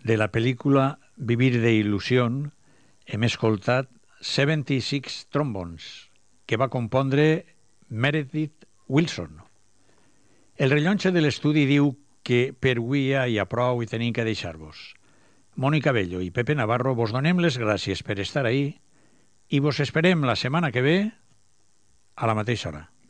de la pel·lícula Vivir de il·lusión hem escoltat 76 Trombones, que va compondre Meredith Willson. El rellotge de l'estudi diu que per avui ja hi ha prou i tenim que deixar-vos. Mònica Bello i Pepe Navarro vos donem les gràcies per estar ahí i vos esperem la setmana que ve a la mateixa hora.